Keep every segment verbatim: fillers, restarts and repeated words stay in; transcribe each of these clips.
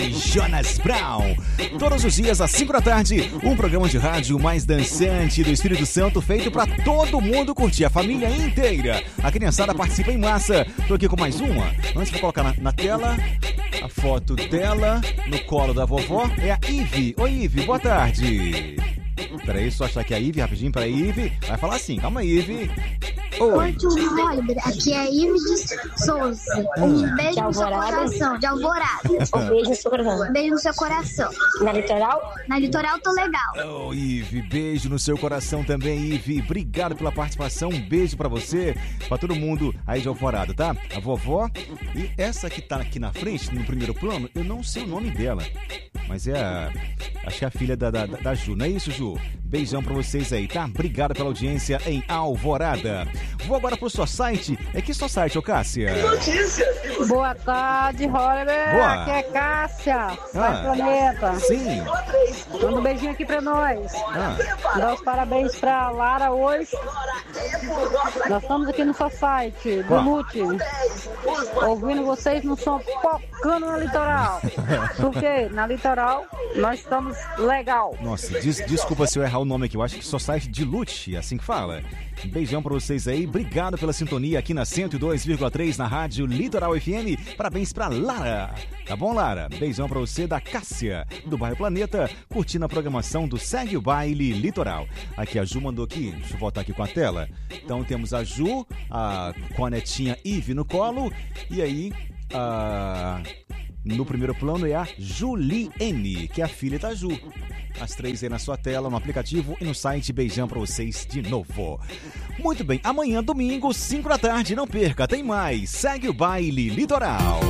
D J Jonas Brown. Todos os dias às cinco da tarde, um programa de rádio mais dançante do Espírito Santo, feito pra todo mundo curtir, a família inteira. A criançada participa em massa. Tô aqui com mais uma. Antes vou colocar na, na tela a foto dela no colo da vovó. É a Ive. Oi, Ive, boa tarde. Peraí, só achar aqui a Ive, rapidinho pra Ive. Vai falar assim, calma aí, Ive. Oi, tio Oliver, aqui é Ive de Souza. Um beijo de no seu coração, de Alvorada. Um beijo no seu coração. Um beijo no seu coração. Na Litoral? Na Litoral tô legal. Oh, Ive, beijo no seu coração também, Ive. Obrigado pela participação, um beijo pra você, pra todo mundo aí de Alvorada, tá? A vovó e essa que tá aqui na frente, no primeiro plano, eu não sei o nome dela, mas é a... acho que é a filha da, da, da Ju, não é isso, Ju? Beijão pra vocês aí, tá? Obrigado pela audiência em Alvorada. Vou agora pro seu site. É que seu site, ô Cássia? Notícias. Boa tarde, Oliver. Boa. Aqui é Cássia, Ah. Pai Planeta. Sim. Manda um beijinho aqui pra nós. Ah. Dá os parabéns pra Lara hoje. Nós estamos aqui no seu site, do Uau. Lute. Ouvindo vocês no som focando na Litoral. Porque na Litoral nós estamos legal. Nossa, des- desculpa se eu errar o nome aqui. Eu acho que só site de Lute, assim que fala. Um beijão pra vocês aí. Obrigado pela sintonia aqui na cento e dois vírgula três na rádio Litoral F M. Parabéns pra Lara. Tá bom, Lara? Beijão pra você da Cássia, do bairro Planeta, curtindo a programação do Segue o Baile Litoral. Aqui a Ju mandou aqui. Deixa eu voltar aqui com a tela. Então temos a Ju, a, com a netinha Ive no colo. E aí, a... no primeiro plano é a Juliene, que é a filha da Ju. As três aí na sua tela, no aplicativo e no site. Beijão pra vocês de novo. Muito bem, amanhã, domingo, cinco da tarde, não perca, tem mais. Segue o Baile Litoral.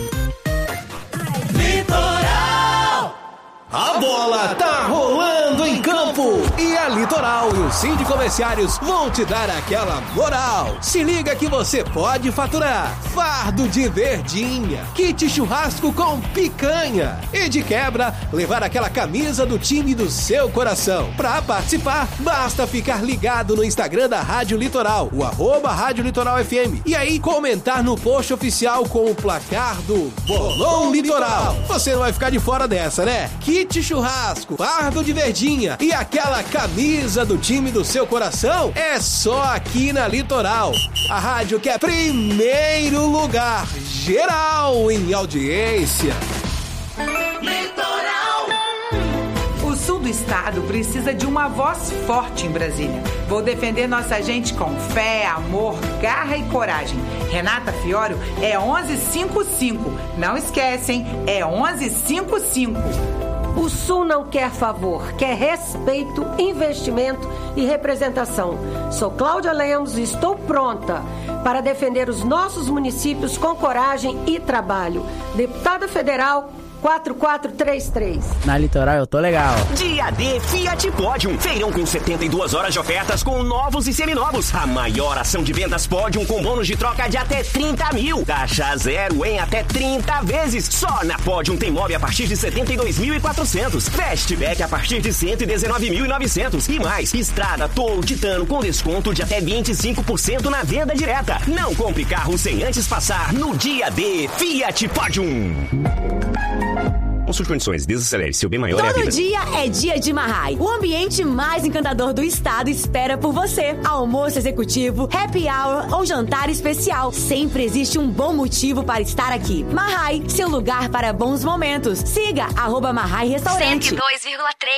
Litoral! A bola tá rolando em campo e a Litoral e o Cindy Comerciários vão te dar aquela moral. Se liga que você pode faturar fardo de verdinha, kit churrasco com picanha e de quebra levar aquela camisa do time do seu coração. Pra participar, basta ficar ligado no Instagram da Rádio Litoral, o arroba Rádio Litoral F M, e aí comentar no post oficial com o placar do Bolão Litoral. Você não vai ficar de fora dessa, né? Kit churrasco, fardo de verdinha e aquela camisa do time do seu coração é só aqui na Litoral. A rádio que é primeiro lugar geral em audiência. Litoral! O sul do estado precisa de uma voz forte em Brasília. Vou defender nossa gente com fé, amor, garra e coragem. Renata Fiório é onze cinquenta e cinco. Não esquecem, é onze cinquenta e cinco. O Sul não quer favor, quer respeito, investimento e representação. Sou Cláudia Lemos e estou pronta para defender os nossos municípios com coragem e trabalho. Deputada Federal quatro quatro três três. Na Litoral eu tô legal. Dia D Fiat Podium. Feirão com setenta e duas horas de ofertas com novos e seminovos. A maior ação de vendas Podium com bônus de troca de até trinta mil. Taxa zero em até trinta vezes. Só na Podium tem móvel a partir de setenta e dois mil e quatrocentos. Fastback a partir de cento e dezenove mil e novecentos. E mais, Estrada Toro Titano com desconto de até vinte e cinco por cento na venda direta. Não compre carro sem antes passar no Dia D Fiat Podium. Consulte condições, desacelere, seu bem maior é a vida. Todo dia é dia de Marrai. O ambiente mais encantador do estado espera por você. Almoço executivo, happy hour ou jantar especial. Sempre existe um bom motivo para estar aqui. Marrai, seu lugar para bons momentos. Siga arroba Marrai Restaurante. cento e dois vírgula três